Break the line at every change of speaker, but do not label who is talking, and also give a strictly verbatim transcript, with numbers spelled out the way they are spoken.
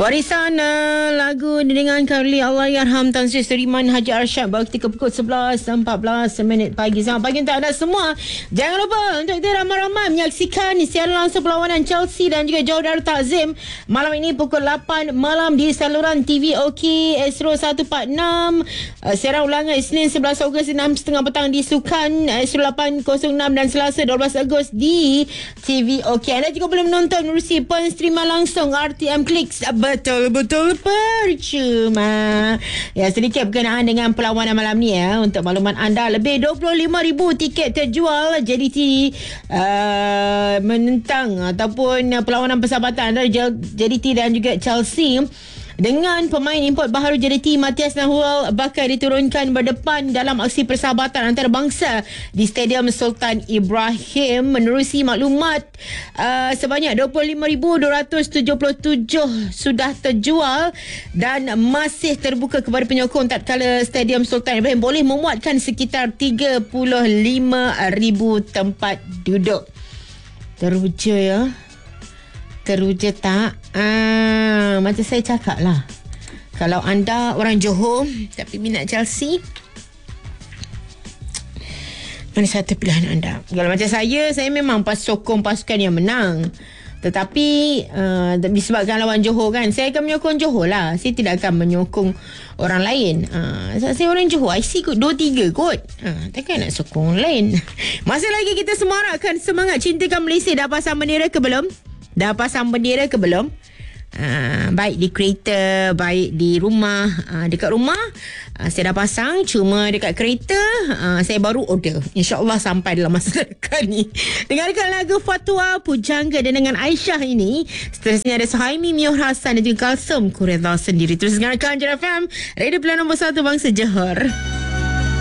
Warisan uh, lagu didengarkan oleh Allahyarham Tan Sri Seriman Haji Arsyad baru ketika pukul sebelas empat belas minit pagi. Selamat pagi untuk anda semua. Jangan lupa untuk kita ramai-ramai menyaksikan siaran langsung perlawanan Chelsea dan juga Johor Darul Takzim malam ini pukul lapan malam di saluran T V OK Astro seratus empat puluh enam. Uh, siaran ulangan Isnin sebelas Ogos enam tiga puluh petang di Sukan Astro lapan kosong enam dan Selasa dua belas Ogos di T V OK. Anda juga boleh menonton menerusi penstreaman langsung R T M Clicks. Betul-betul percuma. Ya, sedikit berkenaan dengan perlawanan malam ni ya. Untuk makluman anda, lebih dua puluh lima ribu tiket terjual J D T uh, menentang ataupun uh, perlawanan persahabatan antara J D T dan juga Chelsea. Dengan pemain import baharu J D T Matthias Nahul bakal diturunkan berdepan dalam aksi persahabatan antarabangsa di Stadium Sultan Ibrahim. Menerusi maklumat, uh, sebanyak dua puluh lima ribu dua ratus tujuh puluh tujuh sudah terjual dan masih terbuka kepada penyokong, tatkala Stadium Sultan Ibrahim boleh memuatkan sekitar tiga puluh lima ribu tempat duduk. Teruja ya. Teruja tak? Ah, macam saya cakap lah, kalau anda orang Johor tapi minat Chelsea, mana satu pilihan anda? Kalau macam saya, saya memang pas sokong pasukan yang menang. Tetapi uh, disebabkan lawan Johor kan, saya akan menyokong Johor lah. Saya tidak akan menyokong orang lain. uh, Saya orang Johor, I C kot dua tiga kot. uh, Takkan nak sokong orang lain. Masih lagi kita semarakkan semangat cintakan Malaysia. Dah pasang bendera ke belum? Dah pasang bendera ke belum? Uh, baik di kereta, baik di rumah. uh, Dekat rumah uh, saya dah pasang. Cuma dekat kereta uh, saya baru order. InsyaAllah sampai dalam masa dekat ni. Dengarkan lagu Fatwa Pujangga dan dengan Aisyah ini. Seterusnya ada Suhaimi, Mioh Hasan dan juga Kalsum Kureza sendiri. Terus dengarkan J F M, Radio Pilihan Nombor satu Bangsa Johor.